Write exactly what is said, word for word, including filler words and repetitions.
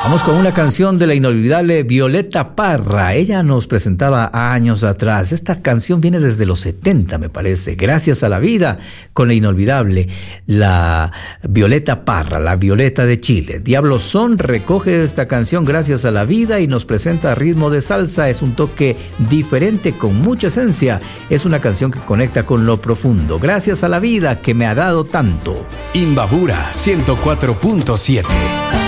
Vamos con una canción de la inolvidable Violeta Parra. Ella nos presentaba años atrás. Esta canción viene desde los setenta, me parece. Gracias a la vida, con la inolvidable, la Violeta Parra, la Violeta de Chile. Diablo Son recoge esta canción Gracias a la vida y nos presenta ritmo de salsa. Es un toque diferente con mucha esencia. Es una canción que conecta con lo profundo. Gracias a la vida que me ha dado tanto. Imbabura ciento cuatro punto siete.